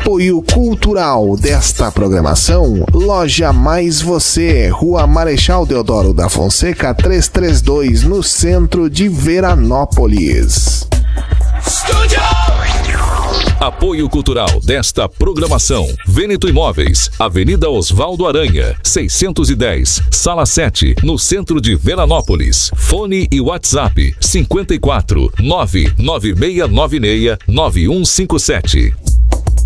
Apoio cultural desta programação, Loja Mais Você, Rua Marechal Deodoro da Fonseca 332, no centro de Veranópolis. Apoio cultural desta programação, Vêneto Imóveis, Avenida Osvaldo Aranha, 610, Sala 7, no centro de Veranópolis. Fone e WhatsApp 54 99696 9157.